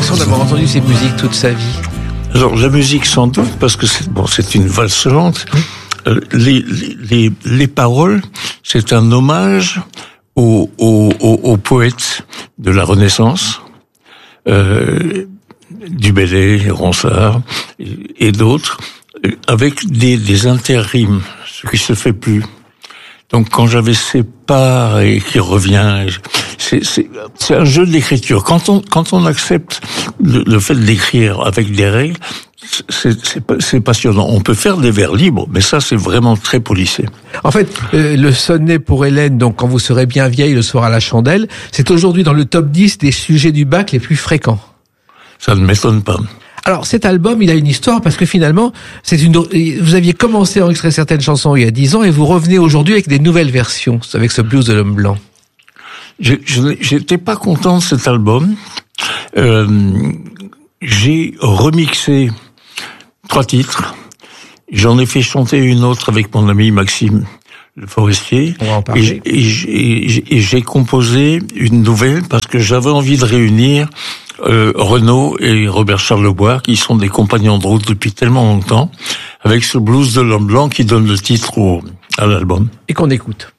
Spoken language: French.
l'impression d'avoir entendu ces musiques toute sa vie? Alors la musique sans doute, parce que c'est une valse lente. Les paroles, c'est un hommage aux poètes de la Renaissance, du Bellay, Ronsard et d'autres, avec des interrimes, ce qui se fait plus. Donc quand j'avais Sépare et qui revient, c'est un jeu d'écriture. Quand on accepte le fait d'écrire avec des règles, c'est passionnant. On peut faire des vers libres, mais ça c'est vraiment très policé. En fait, le sonnet pour Hélène, donc quand vous serez bien vieille le soir à la chandelle, c'est aujourd'hui dans le top 10 des sujets du bac les plus fréquents. Ça ne m'étonne pas. Alors cet album, il a une histoire parce que finalement, vous aviez commencé à enregistrer certaines chansons il y a 10 ans et vous revenez aujourd'hui avec des nouvelles versions, avec ce blues de l'homme blanc. J'étais pas content de cet album. J'ai remixé 3 titres. J'en ai fait chanter une autre avec mon ami Maxime Le Forestier. On va en parler. Et j'ai composé une nouvelle parce que j'avais envie de réunir Renaud et Robert Charlebois, qui sont des compagnons de route depuis tellement longtemps, avec ce blues de l'homme blanc qui donne le titre à l'album. Et qu'on écoute.